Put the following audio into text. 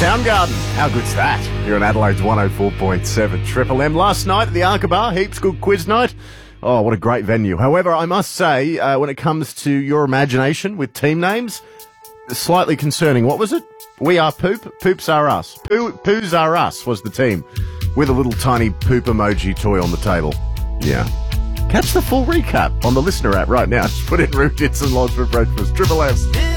Soundgarden. How good's that? You're on Adelaide's 104.7 Triple M. Last night at the Arkabar, heaps good quiz night. Oh, what a great venue. However, I must say, when it comes to your imagination with team names, slightly concerning. What was it? We are poop, poops are us. Poos are us was the team, with a little tiny poop emoji toy on the table. Yeah. Catch the full recap on the listener app right now. Just put in Root Hits and Logs for Breakfast. Triple S.